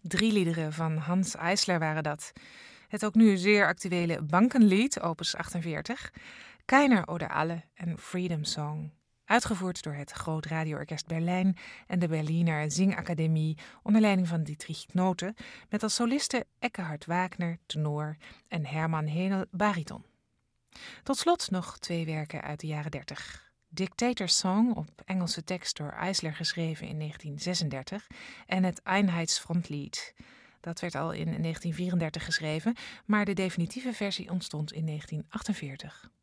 3 liederen van Hanns Eisler waren dat. Het ook nu zeer actuele Bankenlied, opus 48, Keiner oder alle en Freedom Song. Uitgevoerd door het Groot Radioorkest Berlijn en de Berliner Zingakademie onder leiding van Dietrich Knote, met als solisten Ekkehard Wagner, tenor en Hermann Henel, bariton. Tot slot nog 2 werken uit de jaren 30. Dictator Song, op Engelse tekst door Eisler geschreven in 1936, en het Einheitsfrontlied. Dat werd al in 1934 geschreven, maar de definitieve versie ontstond in 1948.